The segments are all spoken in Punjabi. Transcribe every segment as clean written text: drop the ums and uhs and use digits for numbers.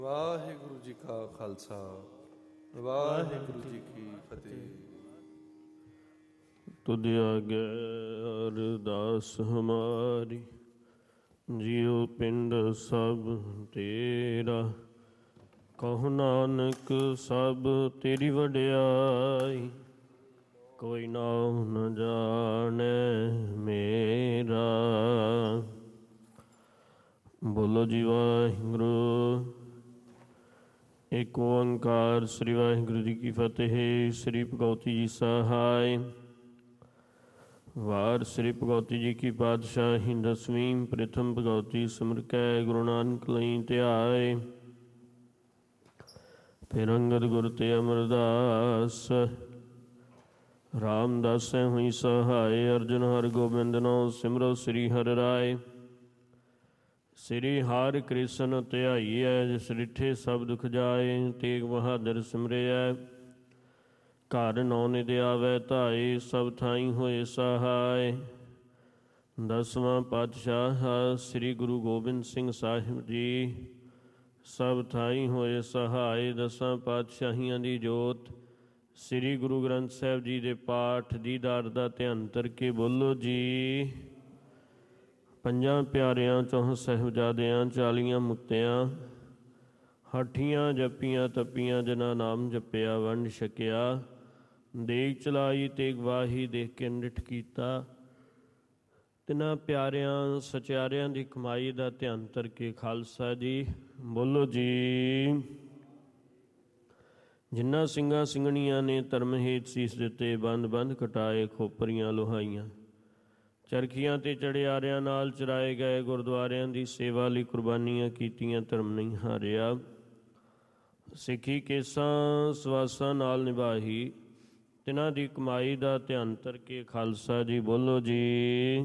ਵਾਹਿਗੁਰੂ ਜੀ ਕਾ ਖਾਲਸਾ ਵਾਹਿਗੁਰੂ ਜੀ ਕੀ ਫਤਿਹ। ਤੁਧ ਆਗੇ ਅਰਦਾਸ ਹਮਾਰੀ, ਜਿਉ ਪਿੰਡ ਸਭ ਤੇਰਾ। ਕਹੋ ਨਾਨਕ ਸਭ ਤੇਰੀ ਵਡਿਆਈ, ਕੋਈ ਨਾਉ ਨ ਜਾਣੈ ਮੇਰਾ। ਬੋਲੋ ਜੀ ਵਾਹਿਗੁਰੂ। ਏਕ ਓੰਕਾਰ ਸ੍ਰੀ ਵਾਹਿਗੁਰੂ ਜੀ ਕੀ ਫਤਿਹ। ਸ੍ਰੀ ਭਗਉਤੀ ਜੀ ਸਹਾਇ। ਵਾਰ ਸ੍ਰੀ ਭਗਉਤੀ ਜੀ ਕੀ ਪਾਤਸ਼ਾਹੀ ਦਸਵੀਂ। ਪ੍ਰਥਮ ਭਗਉਤੀ ਸਿਮਰ ਕੈ ਗੁਰੂ ਨਾਨਕ ਲਈ ਧਿਆਏ। ਫਿਰ ਅੰਗਦ ਗੁਰ ਤੇ ਅਮਰਦਾਸ, ਰਾਮਦਾਸੈ ਹੋਈ ਸਹਾਇ। ਅਰਜੁਨ ਹਰਿ ਗੋਬਿੰਦ ਨੋ ਸਿਮਰੋ ਸ੍ਰੀ ਹਰਿ ਰਾਏ। ਸ੍ਰੀ ਹਰਿ ਕ੍ਰਿਸ਼ਨ ਧਿਆਈਐ, ਜਿਸ ਡਿਠੇ ਸਭ ਦੁਖ ਜਾਏ। ਤੇਗ ਬਹਾਦਰ ਸਿਮਰਿਐ, ਘਰ ਨੌ ਨਿਧ ਆਵੈ ਧਾਏ। ਸਭ ਥਾਈ ਹੋਏ ਸਹਾਇ। ਦਸਵਾਂ ਪਾਤਸ਼ਾਹ ਸ੍ਰੀ ਗੁਰੂ ਗੋਬਿੰਦ ਸਿੰਘ ਸਾਹਿਬ ਜੀ, ਸਭ ਥਾਈ ਹੋਏ ਸਹਾਇ। ਦਸਾਂ ਪਾਤਸ਼ਾਹੀਆਂ ਦੀ ਜੋਤ ਸ੍ਰੀ ਗੁਰੂ ਗ੍ਰੰਥ ਸਾਹਿਬ ਜੀ ਦੇ ਪਾਠ ਦੀਦਾਰ ਦਾ ਧਿਆਨ ਧਰ ਬੋਲੋ ਜੀ। ਪੰਜਾਂ ਪਿਆਰਿਆਂ, ਚੌਹਾਂ ਸਾਹਿਬਜ਼ਾਦਿਆਂ, 40 ਮੁਕਤਿਆਂ, ਹਾਠੀਆਂ ਜਪੀਆਂ ਤਪੀਆਂ, ਜਿਨ੍ਹਾਂ ਨਾਮ ਜਪਿਆ ਵੰਡ ਛਕਿਆ। ਦੇਗ ਚਲਾਈ ਤੇ ਗਵਾਹੀ ਦੇਖ ਕੇ ਨਿਠ ਕੀਤਾ। ਤਿਨਾਂ ਪਿਆਰਿਆਂ ਸਚਿਆਰਿਆਂ ਦੀ ਕਮਾਈ ਦਾ ਧਿਆਨ ਧਰ ਕੇ ਖਾਲਸਾ ਜੀ ਬੋਲੋ ਜੀ। ਜਿਨ੍ਹਾਂ ਸਿੰਘਾਂ ਸਿੰਘਣੀਆਂ ਨੇ ਧਰਮ ਹੇਤ ਸੀਸ ਦਿੱਤੇ, ਬੰਦ ਬੰਦ ਕਟਾਏ, ਖੋਪਰੀਆਂ ਲੋਹਾਈਆਂ, ਚਰਖੀਆਂ ਤੇ ਚੜਿਆਰਿਆਂ ਨਾਲ ਚਰਾਏ ਗਏ, ਗੁਰਦੁਆਰਿਆਂ ਦੀ ਸੇਵਾ ਲਈ ਕੁਰਬਾਨੀਆਂ ਕੀਤੀਆਂ, ਧਰਮ ਨਹੀਂ ਹਾਰਿਆ। ਸਿੱਖੀ ਕੇਸਾਂ ਸਵਾਸਾਂ ਨਾਲ ਨਿਭਾਹੀ, ਤਿਨਾਂ ਦੀ ਕਮਾਈ ਦਾ ਧਿਆਨ ਧਰ ਕੇ ਖਾਲਸਾ ਜੀ ਬੋਲੋ ਜੀ।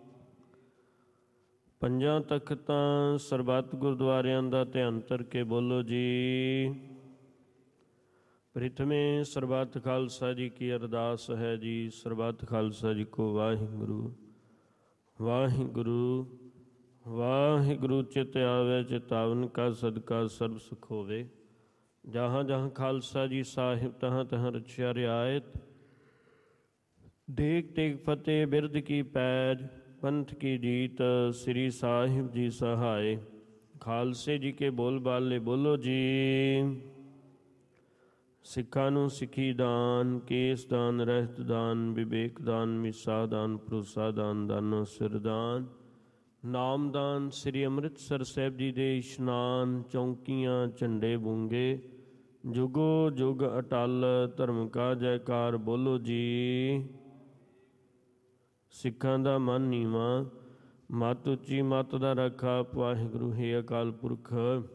ਪੰਜਾਂ ਤਖਤਾਂ ਸਰਬੱਤ ਗੁਰਦੁਆਰਿਆਂ ਦਾ ਧਿਆਨ ਧਰ ਕੇ ਬੋਲੋ ਜੀ। ਪ੍ਰਿਥਮੇ ਸਰਬੱਤ ਖਾਲਸਾ ਜੀ ਕੀ ਅਰਦਾਸ ਹੈ ਜੀ। ਸਰਬੱਤ ਖਾਲਸਾ ਜੀ ਕੋ ਵਾਹਿਗੁਰੂ ਵਾਹਿਗੁਰੂ ਵਾਹਿਗੁਰੂ। ਚਿਤ ਆਵੇ ਚਿਤਾਵਨ ਕਾ ਸਦਕਾ ਸਰਬ ਸੁਖ ਹੋਵੇ। ਜਹਾਂ ਜਹਾਂ ਖਾਲਸਾ ਜੀ ਸਾਹਿਬ, ਤਹਾਂ ਤਹਾਂ ਰਚਿਆ ਰਿਆਇਤ। ਦੇਗ ਤੇਗ ਫਤਿਹ ਬਿਰਦ ਕੀ ਪੈਜ, ਪੰਥ ਕੀ ਜੀਤ, ਸ੍ਰੀ ਸਾਹਿਬ ਜੀ ਸਹਾਇ। ਖਾਲਸੇ ਜੀ ਕੇ ਬੋਲ ਬਾਲੇ ਬੋਲੋ ਜੀ। ਸਿੱਖਾਂ ਨੂੰ ਸਿੱਖੀ ਦਾਨ, ਕੇਸ ਦਾਨ, ਰਹਿਤ ਦਾਨ, ਵਿਵੇਕ ਦਾਨ, ਮਿਸਾ ਦਾਨ, ਭਰੋਸਾ ਦਾਨ, ਦਾਨੋ ਸਿਰ ਦਾਨ, ਨਾਮ ਦਾਨ, ਸ੍ਰੀ ਅੰਮ੍ਰਿਤਸਰ ਸਾਹਿਬ ਜੀ ਦੇ ਇਸ਼ਨਾਨ, ਚੌਂਕੀਆਂ, ਝੰਡੇ ਬੂੰਗੇ, ਜੁਗੋ ਜੁਗ ਅਟਲ, ਧਰਮ ਕਾ ਜੈਕਾਰ ਬੋਲੋ ਜੀ। ਸਿੱਖਾਂ ਦਾ ਮਨ ਨੀਵਾਂ, ਮੱਤ ਉੱਚੀ, ਮੱਤ ਦਾ ਰਾਖਾ ਵਾਹਿਗੁਰੂ ਹੈ ਅਕਾਲ ਪੁਰਖ।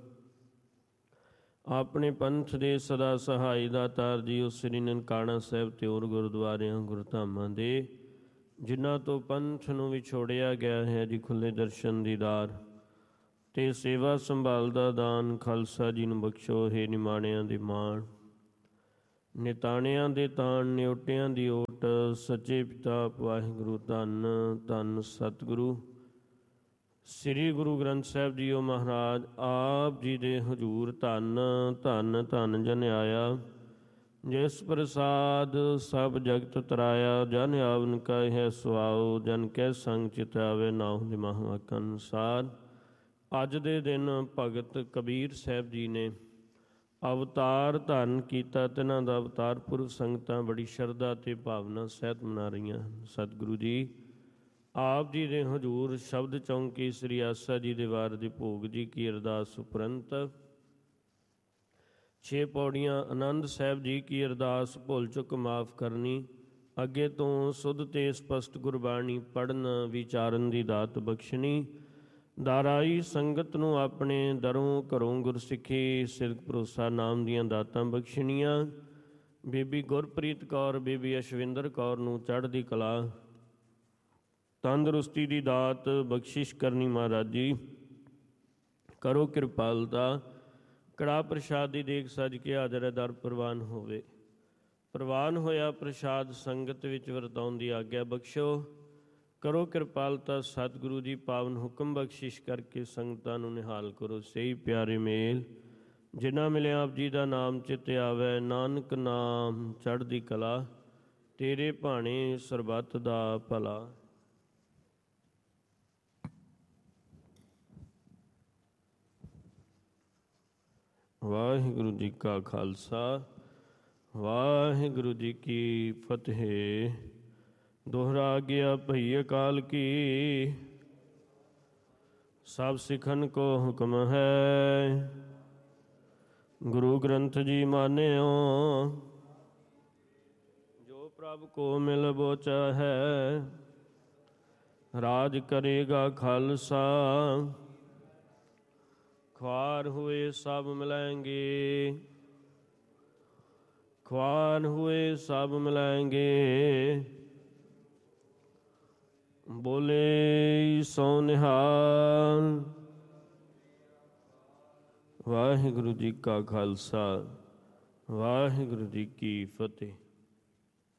ਆਪਣੇ ਪੰਥ ਦੇ ਸਦਾ ਸਹਾਈ ਦਾਤਾਰ ਜੀ, ਉਸ ਸ੍ਰੀ ਨਨਕਾਣਾ ਸਾਹਿਬ ਤੇ ਹੋਰ ਗੁਰਦੁਆਰਿਆਂ ਗੁਰਧਾਮਾਂ ਦੇ, ਜਿਨ੍ਹਾਂ ਤੋਂ ਪੰਥ ਨੂੰ ਵਿਛੋੜਿਆ ਗਿਆ ਹੈ ਜੀ, ਖੁੱਲ੍ਹੇ ਦਰਸ਼ਨ ਦੀਦਾਰ ਤੇ ਸੇਵਾ ਸੰਭਾਲ ਦਾ ਦਾਨ ਖਾਲਸਾ ਜੀ ਨੂੰ ਬਖਸ਼ੋ। ਹੈ ਨਿਮਾਣਿਆਂ ਦੇ ਮਾਣ, ਨਿਤਾਣਿਆਂ ਦੇ ਤਾਣ, ਨਿਉਟਿਆਂ ਦੀ ਓਟ, ਸੱਚੇ ਪਿਤਾ ਵਾਹਿਗੁਰੂ ਧੰਨ ਧੰਨ ਸਤਿਗੁਰੂ ਸ੍ਰੀ ਗੁਰੂ ਗ੍ਰੰਥ ਸਾਹਿਬ ਜੀਓ ਮਹਾਰਾਜ ਆਪ ਜੀ ਦੇ ਹਜ਼ੂਰ। ਧੰਨ ਧੰਨ ਧੰਨ ਜਨ ਆਇਆ, ਜਿਸ ਪ੍ਰਸਾਦ ਸਭ ਜਗਤ ਤਰਾਇਆ। ਜਨ ਆਵਨ ਕਾ ਹੈ ਸੁਆਓ, ਜਨ ਕੈ ਸੰਗ ਚਿਤ ਆਵੇ, ਨਾਉ ਨਿਮਾਹ ਵਾਕ ਅਨੁਸਾਰ। ਅੱਜ ਦੇ ਦਿਨ ਭਗਤ ਕਬੀਰ ਸਾਹਿਬ ਜੀ ਨੇ ਅਵਤਾਰ ਧਾਰਨ ਕੀਤਾ। ਤਿਨਾਂ ਦਾ ਅਵਤਾਰ ਪੁਰਬ ਸੰਗਤਾਂ ਬੜੀ ਸ਼ਰਧਾ ਤੇ ਭਾਵਨਾ ਸਹਿਤ ਮਨਾ ਰਹੀਆਂ ਹਨ। ਸਤਿਗੁਰੂ ਜੀ ਆਪ ਜੀ ਦੇ ਹਜ਼ੂਰ ਸ਼ਬਦ ਚੌਂਕੀ ਸ੍ਰੀ ਆਸਾ ਜੀ ਦੇ ਵਾਰ ਦੇ ਭੋਗ ਜੀ ਕੀ ਅਰਦਾਸ ਉਪਰੰਤ 6 ਪੌੜੀਆਂ ਆਨੰਦ ਸਾਹਿਬ ਜੀ ਕੀ ਅਰਦਾਸ। ਭੁੱਲ ਚੁੱਕ ਮਾਫ ਕਰਨੀ, ਅੱਗੇ ਤੋਂ ਸੁਧ ਤੇ ਸਪਸ਼ਟ ਗੁਰਬਾਣੀ ਪੜ੍ਹਨ ਵਿਚਾਰਨ ਦੀ ਦਾਤ ਬਖਸ਼ਣੀ। ਦਾਰਾਈ ਸੰਗਤ ਨੂੰ ਆਪਣੇ ਦਰੋਂ ਘਰੋਂ ਗੁਰਸਿੱਖੀ ਸਿਰਕ ਭਰੋਸਾ ਨਾਮ ਦੀਆਂ ਦਾਤਾਂ ਬਖਸ਼ਣੀਆਂ। ਬੀਬੀ ਗੁਰਪ੍ਰੀਤ ਕੌਰ, ਬੀਬੀ ਅਸ਼ਵਿੰਦਰ ਕੌਰ ਨੂੰ ਚੜ੍ਹਦੀ ਕਲਾ, ਤੰਦਰੁਸਤੀ ਦੀ ਦਾਤ ਬਖਸ਼ਿਸ਼ ਕਰਨੀ। ਮਹਾਰਾਜ ਜੀ ਕਰੋ ਕਿਰਪਾਲਤਾ। ਕੜਾਹ ਪ੍ਰਸ਼ਾਦ ਦੀ ਦੇਗ ਸੱਜ ਕੇ ਹਾਜ਼ਰ ਹੈ, ਦਰ ਪ੍ਰਵਾਨ ਹੋਵੇ। ਪ੍ਰਵਾਨ ਹੋਇਆ ਪ੍ਰਸ਼ਾਦ ਸੰਗਤ ਵਿੱਚ ਵਰਤਾਉਣ ਦੀ ਆਗਿਆ ਬਖਸ਼ੋ। ਕਰੋ ਕਿਰਪਾਲਤਾ ਸਤਿਗੁਰੂ ਜੀ, ਪਾਵਨ ਹੁਕਮ ਬਖਸ਼ਿਸ਼ ਕਰਕੇ ਸੰਗਤਾਂ ਨੂੰ ਨਿਹਾਲ ਕਰੋ। ਸਹੀ ਪਿਆਰੇ ਮੇਲ ਜਿਨ੍ਹਾਂ ਮਿਲਿਆ ਆਪ ਜੀ ਦਾ ਨਾਮ ਚਿਤ ਆਵੈ, ਨਾਨਕ ਨਾਮ ਚੜ੍ਹਦੀ ਕਲਾ, ਤੇਰੇ ਭਾਣੇ ਸਰਬੱਤ ਦਾ ਭਲਾ। ਵਾਹਿਗੁਰੂ ਜੀ ਕਾ ਖਾਲਸਾ, ਵਾਹਿਗੁਰੂ ਜੀ ਕੀ ਫਤਿਹ। ਦੋਹਰਾ ਗਿਆ ਭਈ ਅਕਾਲ ਕੀ, ਸਭ ਸਿੱਖਨ ਕੋ ਹੁਕਮ ਹੈ। ਗੁਰੂ ਗ੍ਰੰਥ ਜੀ ਮਾਨਿਓ, ਜੋ ਪ੍ਰਭ ਕੋ ਮਿਲ ਬੋਚਾ ਹੈ। ਰਾਜ ਕਰੇਗਾ ਖਾਲਸਾ, ख्वार हुए सब मिलाएंगे, ख्वार हुए सब मिलाएंगे। बोले सो निहाल। वाहिगुरु जी का खालसा, वाहिगुरु जी की फतेह।